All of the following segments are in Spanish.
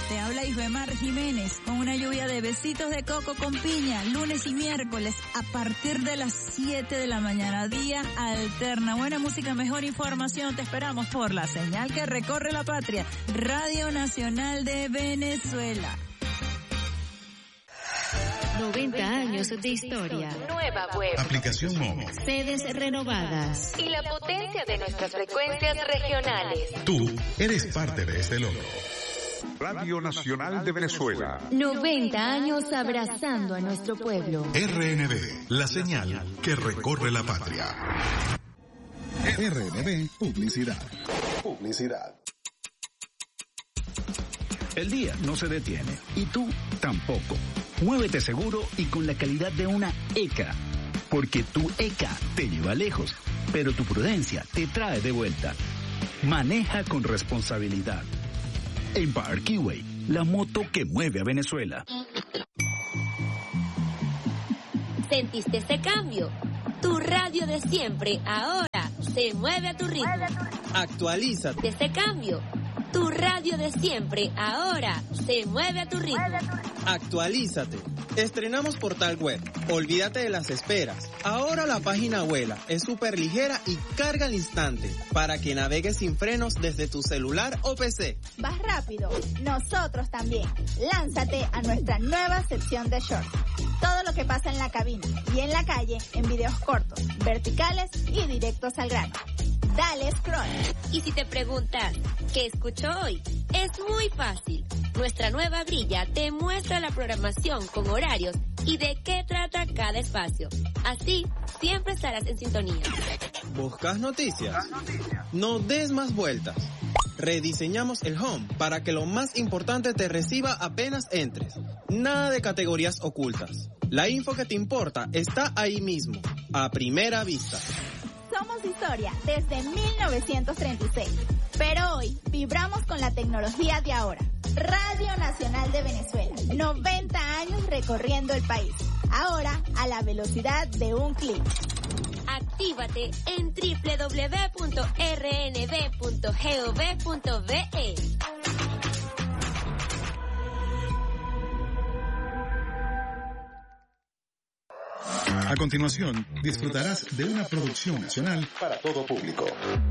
Te habla Isbemar Jiménez con una lluvia de besitos de coco con piña, lunes y miércoles a partir de las 7 de la mañana, día alterna. Buena música, mejor información, te esperamos por la señal que recorre la patria, Radio Nacional de Venezuela. 90 años de historia. Nueva web. Aplicación móvil. Sedes renovadas. Y la potencia de nuestras frecuencias regionales. Tú eres parte de este logro. Radio Nacional de Venezuela. 90 años abrazando a nuestro pueblo. RNB, la señal que recorre la patria. RNB Publicidad. Publicidad. El día no se detiene y tú tampoco. Muévete seguro y con la calidad de una ECA, porque tu ECA te lleva lejos, pero tu prudencia te trae de vuelta. Maneja con responsabilidad. Empire Keyway, la moto que mueve a Venezuela. ¿Sentiste ese cambio? Tu radio de siempre ahora se mueve a tu ritmo. Actualízate. Ese cambio. Tu radio de siempre ahora se mueve a tu ritmo. Actualízate. Estrenamos portal web. Olvídate de las esperas. Ahora la página vuela, es súper ligera y carga al instante para que navegues sin frenos desde tu celular o PC. ¿Vas rápido? Nosotros también. Lánzate a nuestra nueva sección de shorts. Todo lo que pasa en la cabina y en la calle en videos cortos, verticales y directos al grano. Dale scroll. Y si te preguntas, ¿qué escucho hoy? Es muy fácil. Nuestra nueva grilla te muestra la programación con horarios y de qué trata cada espacio. Así, siempre estarás en sintonía. ¿Buscas noticias? No des más vueltas. Rediseñamos el home para que lo más importante te reciba apenas entres. Nada de categorías ocultas. La info que te importa está ahí mismo, a primera vista. Somos historia desde 1936, pero hoy vibramos con la tecnología de ahora. Radio Nacional de Venezuela, 90 años recorriendo el país, ahora a la velocidad de un clic. Actívate en www.rnb.gov.be. A continuación, disfrutarás de una producción nacional para todo público.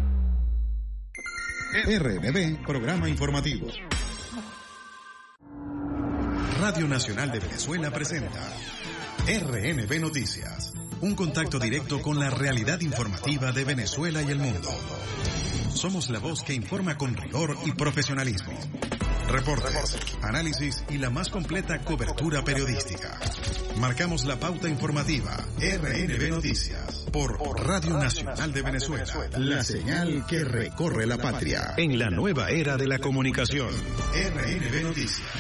RNB, programa informativo. Radio Nacional de Venezuela presenta RNB Noticias, un contacto directo con la realidad informativa de Venezuela y el mundo. Somos la voz que informa con rigor y profesionalismo. Reportes, análisis y la más completa cobertura periodística. Marcamos la pauta informativa. RNB Noticias por Radio Nacional de Venezuela, la señal que recorre la patria en la nueva era de la comunicación. RNB Noticias.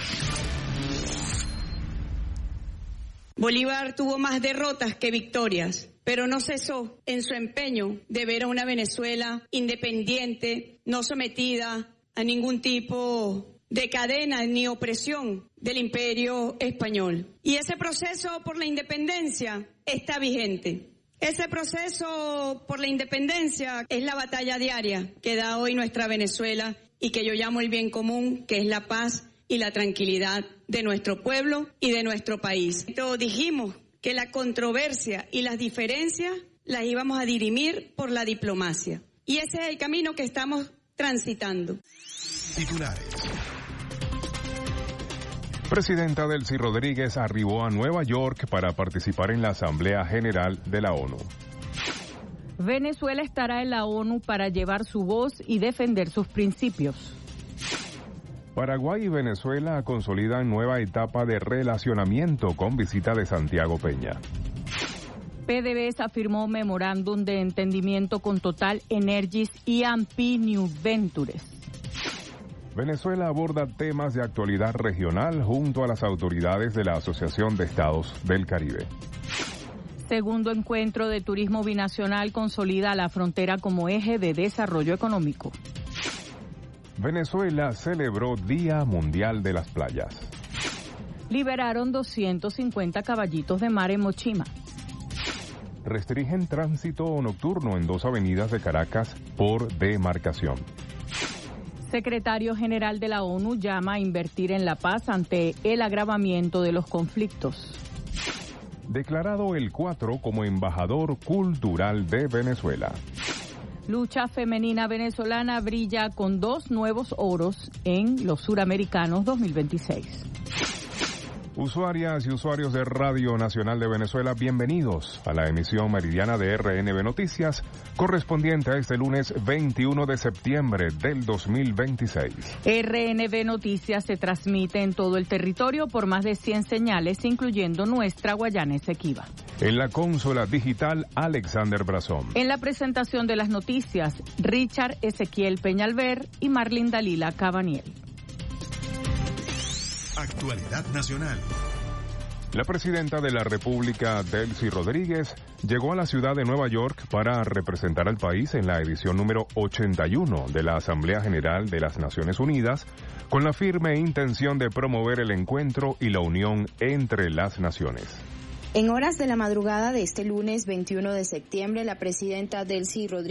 Bolívar tuvo más derrotas que victorias, pero no cesó en su empeño de ver a una Venezuela independiente, no sometida a ningún tipo de cadena ni opresión del imperio español. Y ese proceso por la independencia está vigente. Ese proceso por la independencia es la batalla diaria que da hoy nuestra Venezuela y que yo llamo el bien común, que es la paz y la tranquilidad de nuestro pueblo y de nuestro país. Entonces dijimos que la controversia y las diferencias las íbamos a dirimir por la diplomacia. Y ese es el camino que estamos transitando. Titulares. Presidenta Delcy Rodríguez arribó a Nueva York para participar en la Asamblea General de la ONU. Venezuela estará en la ONU para llevar su voz y defender sus principios. Paraguay y Venezuela consolidan nueva etapa de relacionamiento con visita de Santiago Peña. PDVSA firmó memorándum de entendimiento con Total Energies y AMPI New Ventures. Venezuela aborda temas de actualidad regional junto a las autoridades de la Asociación de Estados del Caribe. Segundo encuentro de turismo binacional consolida la frontera como eje de desarrollo económico. Venezuela celebró Día Mundial de las Playas. Liberaron 250 caballitos de mar en Mochima. Restringen tránsito nocturno en 2 avenidas de Caracas por demarcación. Secretario General de la ONU llama a invertir en la paz ante el agravamiento de los conflictos. Declarado el 4 como embajador cultural de Venezuela. Lucha femenina venezolana brilla con 2 nuevos oros en los Suramericanos 2026. Usuarias y usuarios de Radio Nacional de Venezuela, bienvenidos a la emisión meridiana de RNB Noticias, correspondiente a este lunes 21 de septiembre del 2026. RNB Noticias se transmite en todo el territorio por más de 100 señales, incluyendo nuestra Guayana Esequiba. En la consola digital, Alexander Brazón. En la presentación de las noticias, Richard Ezequiel Peñalver y Marlin Dalila Cabaniel. Actualidad nacional. La presidenta de la República, Delcy Rodríguez, llegó a la ciudad de Nueva York para representar al país en la edición número 81 de la Asamblea General de las Naciones Unidas, con la firme intención de promover el encuentro y la unión entre las naciones. En horas de la madrugada de este lunes 21 de septiembre, la presidenta Delcy Rodríguez